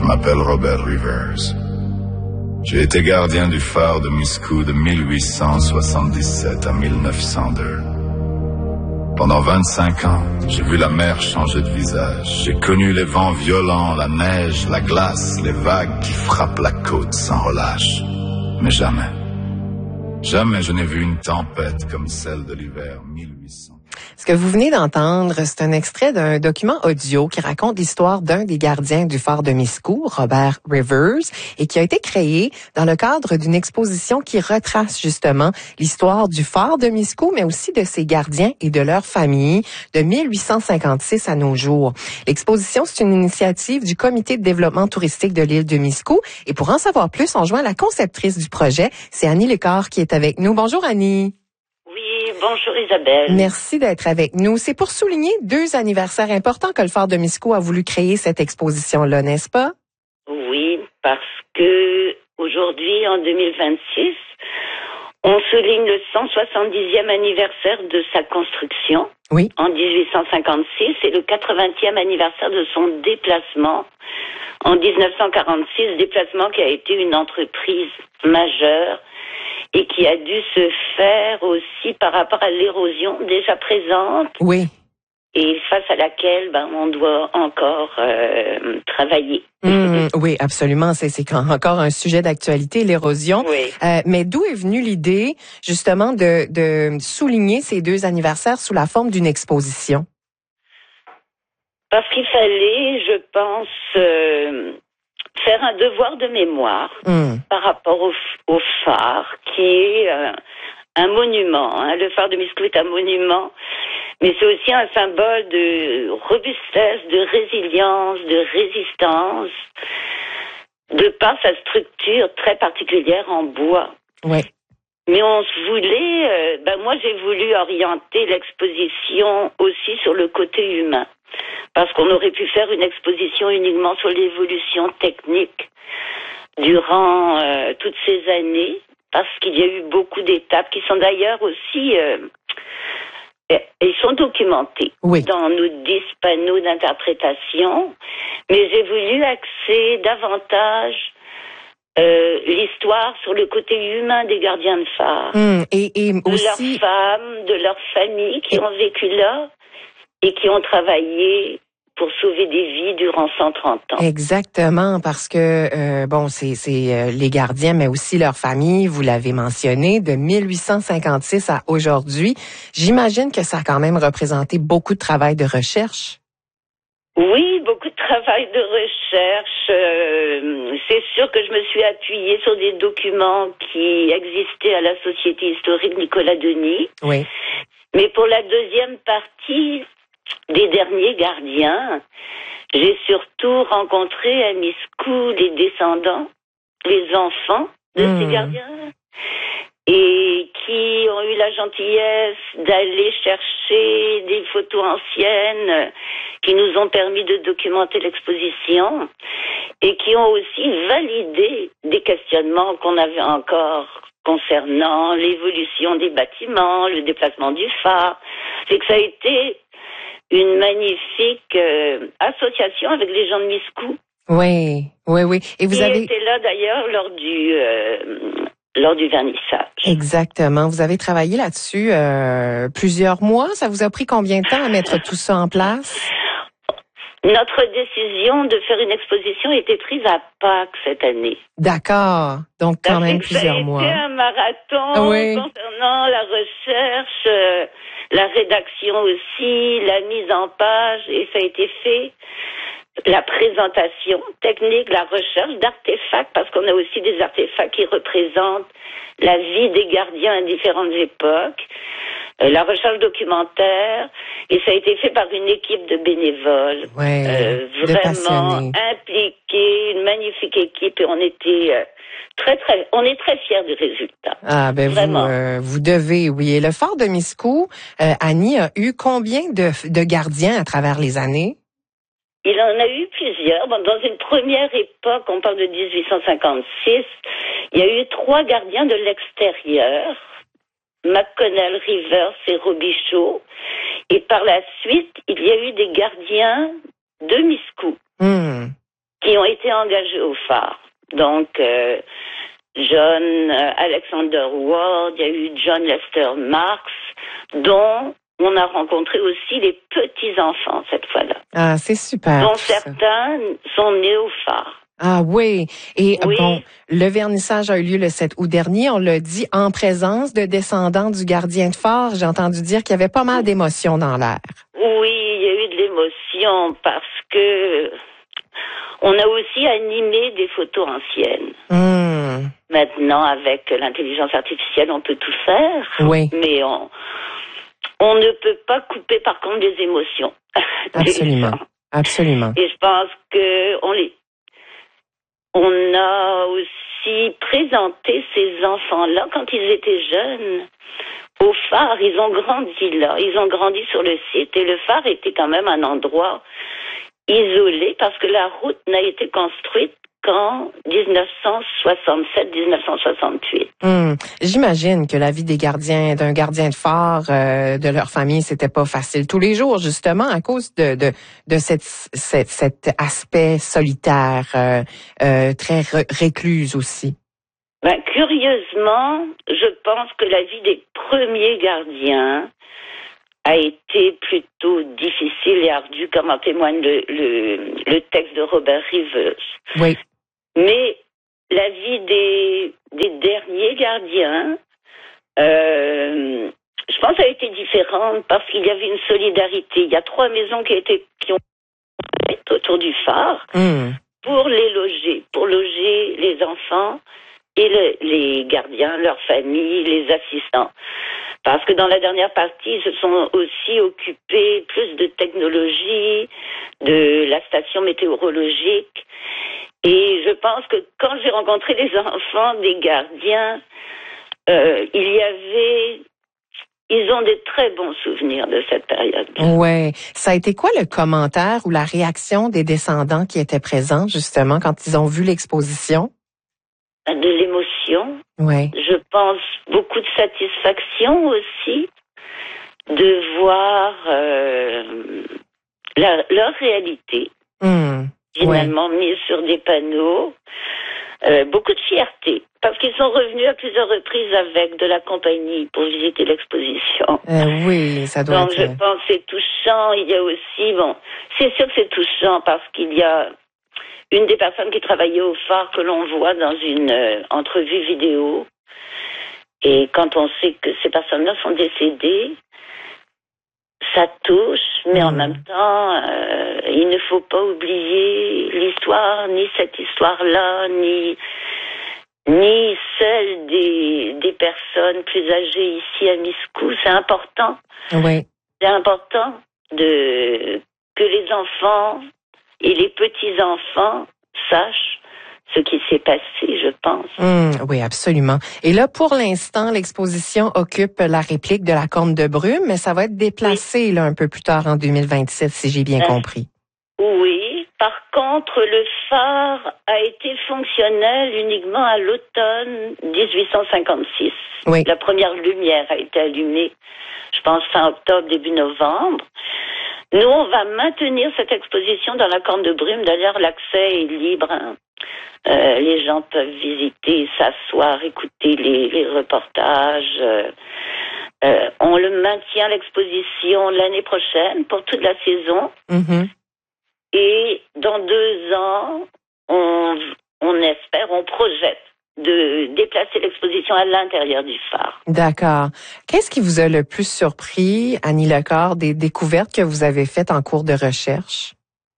m'appelle Robert Rivers. J'ai été gardien du phare de Miscou de 1877 à 1902. Pendant 25 ans, j'ai vu la mer changer de visage. J'ai connu les vents violents, la neige, la glace, les vagues qui frappent la côte sans relâche. Mais jamais je n'ai vu une tempête comme celle de l'hiver 1800. Ce que vous venez d'entendre, c'est un extrait d'un document audio qui raconte l'histoire d'un des gardiens du phare de Miscou, Robert Rivers, et qui a été créé dans le cadre d'une exposition qui retrace justement l'histoire du phare de Miscou, mais aussi de ses gardiens et de leurs familles de 1856 à nos jours. L'exposition, c'est une initiative du Comité de développement touristique de l'île de Miscou. Et pour en savoir plus, on joint la conceptrice du projet, c'est Annie Lecor qui est avec nous. Bonjour Annie. Bonjour Isabelle. Merci d'être avec nous. C'est pour souligner 2 anniversaires importants que le phare de Miscou a voulu créer cette exposition-là, n'est-ce pas? Oui, parce que aujourd'hui, en 2026, on souligne le 170e anniversaire de sa construction. Oui. En 1856 et le 80e anniversaire de son déplacement en 1946, déplacement qui a été une entreprise majeure et qui a dû se faire aussi par rapport à l'érosion déjà présente. Oui. Et face à laquelle on doit encore travailler. Oui, absolument. C'est encore un sujet d'actualité, l'érosion. Oui. Mais d'où est venue l'idée, justement, de souligner ces 2 anniversaires sous la forme d'une exposition? Parce qu'il fallait, je pense, faire un devoir de mémoire par rapport au phare, qui est un monument. Hein. Le phare de Miscou est un monument, mais c'est aussi un symbole de robustesse, de résilience, de résistance, de par sa structure très particulière en bois. Ouais. Mais on se voulait, moi j'ai voulu orienter l'exposition aussi sur le côté humain. Parce qu'on aurait pu faire une exposition uniquement sur l'évolution technique durant toutes ces années, parce qu'il y a eu beaucoup d'étapes qui sont d'ailleurs aussi, ils sont documentées dans nos 10 panneaux d'interprétation, mais j'ai voulu axer davantage l'histoire sur le côté humain des gardiens de phare, Et de aussi... leurs femmes, de leurs familles qui ont vécu là et qui ont travaillé pour sauver des vies durant 130 ans. Exactement, parce que c'est les gardiens, mais aussi leurs familles, vous l'avez mentionné, de 1856 à aujourd'hui. J'imagine que ça a quand même représenté beaucoup de travail de recherche. Oui, beaucoup de travail de recherche. C'est sûr que je me suis appuyée sur des documents qui existaient à la Société historique Nicolas Denis. Oui. Mais pour la deuxième partie des derniers gardiens, j'ai surtout rencontré à Miscou les descendants, les enfants de ces gardiens, et qui ont eu la gentillesse d'aller chercher des photos anciennes qui nous ont permis de documenter l'exposition et qui ont aussi validé des questionnements qu'on avait encore concernant l'évolution des bâtiments, le déplacement du phare. C'est que ça a été une magnifique association avec les gens de Miscou. Oui. Et vous avez été là d'ailleurs lors du vernissage. Exactement. Vous avez travaillé là-dessus plusieurs mois. Ça vous a pris combien de temps à mettre tout ça en place? Notre décision de faire une exposition a été prise à Pâques cette année. D'accord. Donc quand même plusieurs mois. Ça a été un marathon concernant la recherche, la rédaction aussi, la mise en page, et ça a été fait. La présentation technique, la recherche d'artefacts, parce qu'on a aussi des artefacts qui représentent la vie des gardiens à différentes époques, la recherche documentaire, et ça a été fait par une équipe de bénévoles, vraiment impliquée, une magnifique équipe, et on était on est très fiers du résultat. Ah ben vraiment. Vous devez, oui. Et le phare de Miscou, Annie, a eu combien de gardiens à travers les années? Il en a eu plusieurs. Bon, dans une première époque, on parle de 1856, il y a eu 3 gardiens de l'extérieur, McConnell, Rivers et Robichaud. Et par la suite, il y a eu des gardiens de Miscou qui qui ont été engagés au phare. Donc, John Alexander Ward, il y a eu John Lester Marks, dont on a rencontré aussi les petits-enfants cette fois-là. Ah, c'est super. Dont certains sont nés au phare. Ah oui. Et Oui. bon, le vernissage a eu lieu le 7 août dernier. On l'a dit en présence de descendants du gardien de phare. J'ai entendu dire qu'il y avait pas mal d'émotions dans l'air. Oui, il y a eu de l'émotion parce que on a aussi animé des photos anciennes. Maintenant, avec l'intelligence artificielle, on peut tout faire. Oui. Mais on ne peut pas couper, par contre, des émotions. Absolument. Absolument. Et je pense que on a aussi présenté ces enfants-là quand ils étaient jeunes au phare. Ils ont grandi là. Ils ont grandi sur le site. Et le phare était quand même un endroit isolé parce que la route n'a été construite qu'en 1967-1968. J'imagine que la vie d'un gardien de phare, de leur famille, c'était pas facile tous les jours, justement, à cause de cet aspect solitaire, très récluse aussi. Ben, curieusement, je pense que la vie des premiers gardiens a été plutôt difficile et ardue, comme en témoigne le texte de Robert Rivers. Oui. Mais la vie des derniers gardiens, je pense, a été différente parce qu'il y avait une solidarité. Il y a 3 maisons qui ont été autour du phare pour loger les enfants et les gardiens, leurs familles, les assistants. Parce que dans la dernière partie, ils se sont aussi occupés plus de technologie, de la station météorologique. Et je pense que quand j'ai rencontré les enfants des gardiens, ils ont des très bons souvenirs de cette période. Ouais. Ça a été quoi le commentaire ou la réaction des descendants qui étaient présents, justement, quand ils ont vu l'exposition? De l'émotion. Ouais. Je pense beaucoup de satisfaction aussi de voir leur réalité. Finalement mise sur des panneaux. Beaucoup de fierté, parce qu'ils sont revenus à plusieurs reprises avec de la compagnie pour visiter l'exposition. Oui, ça doit Donc, je pense que c'est touchant. Il y a aussi, c'est sûr que c'est touchant parce qu'il y a une des personnes qui travaillait au phare que l'on voit dans une entrevue vidéo. Et quand on sait que ces personnes-là sont décédées, ça touche, mais en même temps, il ne faut pas oublier l'histoire, ni cette histoire-là, ni celle des personnes plus âgées ici à Miscou. C'est important. Oui. C'est important que les enfants et les petits-enfants sachent ce qui s'est passé, je pense. Oui, absolument. Et là, pour l'instant, l'exposition occupe la réplique de la Corne de Brume, mais ça va être déplacé là un peu plus tard en 2027, si j'ai bien compris. Oui. Par contre, le phare a été fonctionnel uniquement à l'automne 1856. Oui. La première lumière a été allumée, je pense, fin octobre, début novembre. Nous, on va maintenir cette exposition dans la Corne de Brume. D'ailleurs, l'accès est libre. Les gens peuvent visiter, s'asseoir, écouter les reportages. On le maintient l'exposition l'année prochaine pour toute la saison. Et dans 2 ans, on espère, on projette de déplacer l'exposition à l'intérieur du phare. D'accord. Qu'est-ce qui vous a le plus surpris, Annie Lecor, des découvertes que vous avez faites en cours de recherche?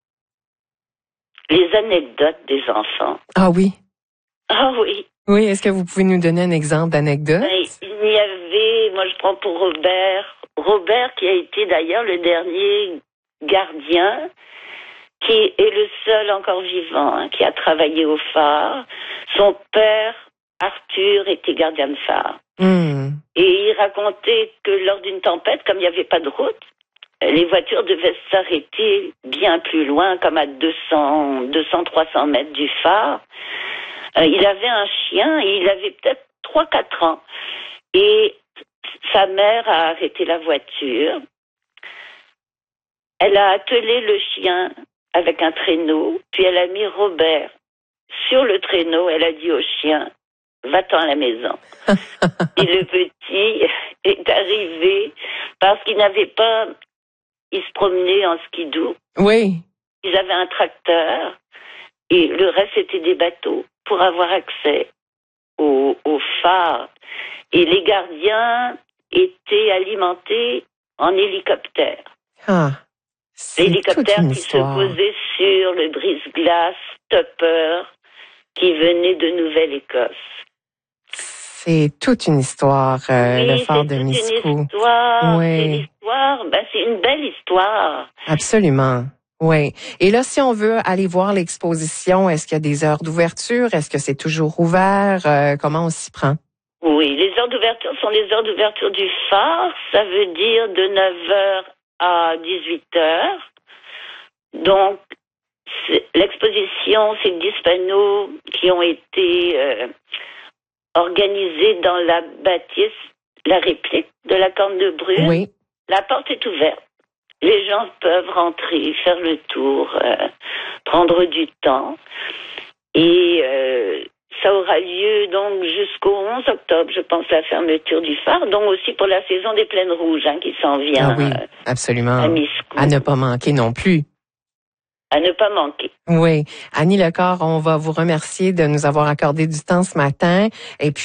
Les anecdotes des enfants. Ah oui? Ah oui. Oui, est-ce que vous pouvez nous donner un exemple d'anecdote? Il y avait, moi je prends pour Robert qui a été d'ailleurs le dernier gardien, qui est le seul encore vivant, qui a travaillé au phare. Son père, Arthur, était gardien de phare. Et il racontait que lors d'une tempête, comme il n'y avait pas de route, les voitures devaient s'arrêter bien plus loin, comme à 200-300 mètres du phare. Il avait un chien et il avait peut-être 3-4 ans. Et sa mère a arrêté la voiture. Elle a attelé le chien avec un traîneau, puis elle a mis Robert sur le traîneau. Elle a dit au chien, va-t'en à la maison. Et le petit est arrivé parce qu'il n'avait pas... Il se promenait en skidoo. Oui. Ils avaient un tracteur et le reste c'était des bateaux pour avoir accès au phare. Et les gardiens étaient alimentés en hélicoptère. Ah, L'hélicoptère qui se posait sur le brise-glace Tupper qui venait de Nouvelle-Écosse. C'est toute une histoire, le phare de Miscou. C'est une histoire, oui. C'est une belle histoire. Absolument. Oui. Et là, si on veut aller voir l'exposition, est-ce qu'il y a des heures d'ouverture? Est-ce que c'est toujours ouvert? Comment on s'y prend? Oui, les heures d'ouverture sont les heures d'ouverture du phare. Ça veut dire de 9h à 18h. Donc, l'exposition, c'est 10 panneaux qui ont été organisés dans la bâtisse, la réplique de la Corne de Brume. Oui. La porte est ouverte. Les gens peuvent rentrer, faire le tour, prendre du temps. Et ça aura lieu donc jusqu'au 11 octobre, je pense, la fermeture du phare. Donc aussi pour la saison des Plaines Rouges qui s'en vient. Ah oui, absolument. À Miscou. À ne pas manquer non plus. À ne pas manquer. Oui. Annie Lecor, on va vous remercier de nous avoir accordé du temps ce matin. Et puis